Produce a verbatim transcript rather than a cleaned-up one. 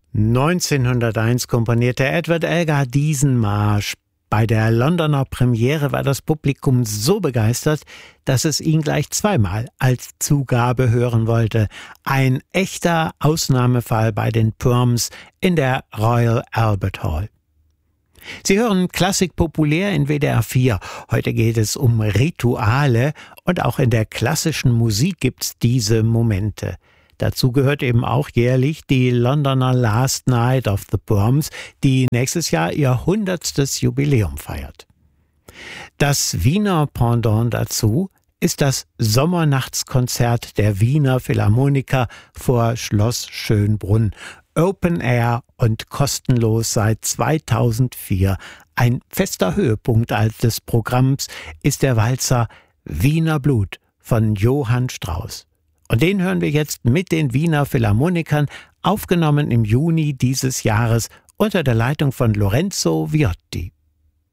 neunzehnhunderteins komponierte Edward Elgar diesen Marsch. Bei der Londoner Premiere war das Publikum so begeistert, dass es ihn gleich zweimal als Zugabe hören wollte. Ein echter Ausnahmefall bei den Proms in der Royal Albert Hall. Sie hören Klassik populär in W D R vier. Heute geht es um Rituale und auch in der klassischen Musik gibt's diese Momente. Dazu gehört eben auch jährlich die Londoner Last Night of the Proms, die nächstes Jahr ihr hundertstes Jubiläum feiert. Das Wiener Pendant dazu ist das Sommernachtskonzert der Wiener Philharmoniker vor Schloss Schönbrunn. Open Air und kostenlos seit zweitausendvier. Ein fester Höhepunkt des Programms ist der Walzer Wiener Blut von Johann Strauss. Und den hören wir jetzt mit den Wiener Philharmonikern, aufgenommen im Juni dieses Jahres unter der Leitung von Lorenzo Viotti.